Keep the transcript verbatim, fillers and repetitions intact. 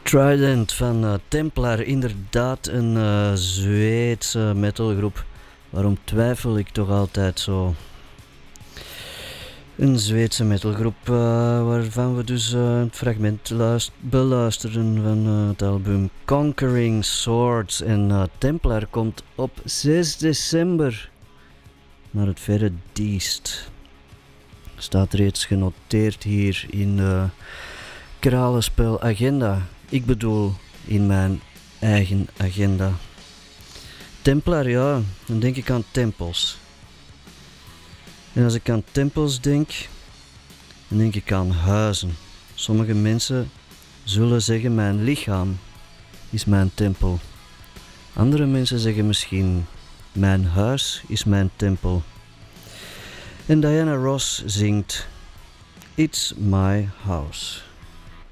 Trident van uh, Templar, inderdaad een uh, Zweedse metalgroep. Waarom twijfel ik toch altijd zo? Een Zweedse metalgroep uh, waarvan we dus uh, het fragment luist- beluisteren van uh, het album Conquering Swords. En uh, Templar komt op zes december naar het verre Diest. Staat reeds genoteerd hier in de Kralenspel agenda. Ik bedoel in mijn eigen agenda. Templar, ja, dan denk ik aan tempels. En als ik aan tempels denk, dan denk ik aan huizen. Sommige mensen zullen zeggen mijn lichaam is mijn tempel. Andere mensen zeggen misschien mijn huis is mijn tempel. En Diana Ross zingt It's My House.